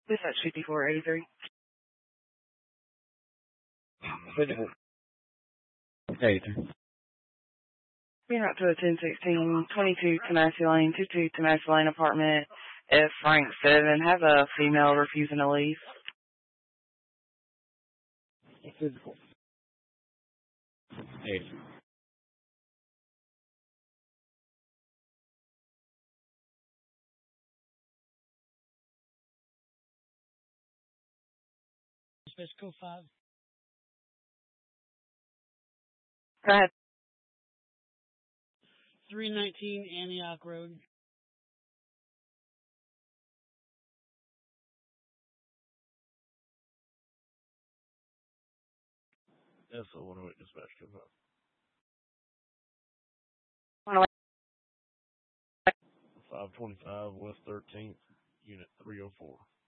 This is 5483. Hey, Being out to a 1016, 22 Tomasi Lane, 22 Tomasi Lane apartment, F. Frank 7. Have a female refusing to leave. physical. Hey. Physical 5. Go ahead. 319 Antioch Road. That's the one who dispatch come up. 525 West 13th, Unit 304.